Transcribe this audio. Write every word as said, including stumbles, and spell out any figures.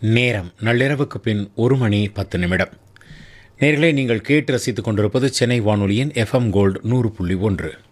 நேரம் நள்ளிரவுக்கு பின் ஒரு மணி பத்து நிமிடம். நேயர்களே, நீங்கள் கேட்டு ரசித்துக் கொண்டிருப்பது சென்னை வானொலியின் எஃப்எம் கோல்டு நூறு புள்ளி ஒன்று.